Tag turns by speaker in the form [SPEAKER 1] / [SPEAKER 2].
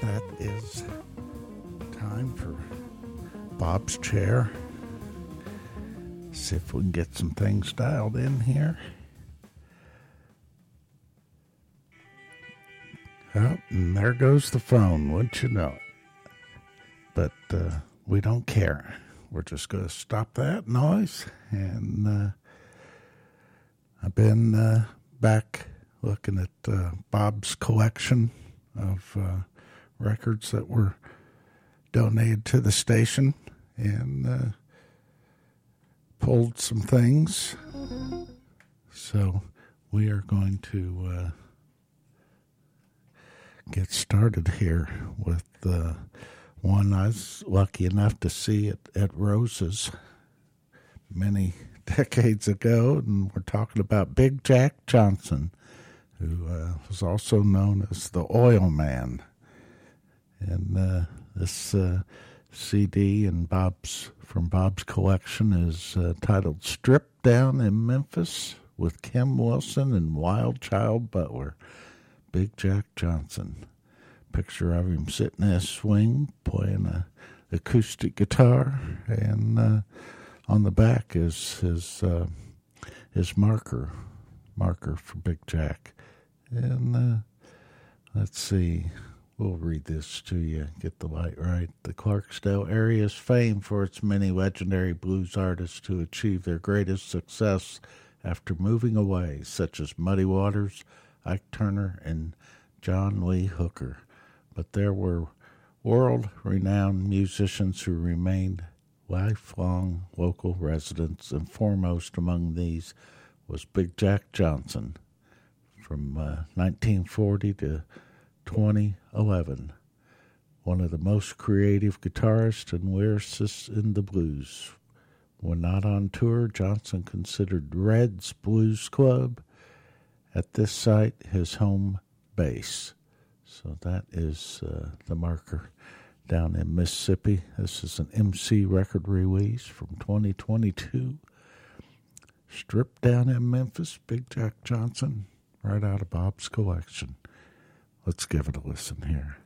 [SPEAKER 1] that is time for Bob's Chair. See if we can get some things dialed in here. Oh, and there goes the phone, wouldn't you know it? But we don't care. We're just going to stop that noise. And I've been back looking at Bob's collection of records that were donated to the station and pulled some things. So we are going to get started here with one I was lucky enough to see at Rose's many decades ago, and we're talking about Big Jack Johnson, who was also known as the Oil Man. And this CD and from Bob's collection is titled Stripped Down in Memphis with Kim Wilson and Wild Child Butler. Big Jack Johnson. Picture of him sitting in a swing playing a acoustic guitar, and on the back is his marker for Big Jack. And let's see, we'll read this to you, get the light right. The Clarksdale area is famed for its many legendary blues artists who achieved their greatest success after moving away, such as Muddy Waters, Ike Turner, and John Lee Hooker. But there were world-renowned musicians who remained lifelong local residents, and foremost among these was Big Jack Johnson. From 1940 to 2011, one of the most creative guitarists and lyricists in the blues. When not on tour, Johnson considered Red's Blues Club at this site his home base. So that is the marker down in Mississippi. This is an MC record release from 2022. Stripped Down in Memphis, Big Jack Johnson, right out of Bob's collection. Let's give it a listen here.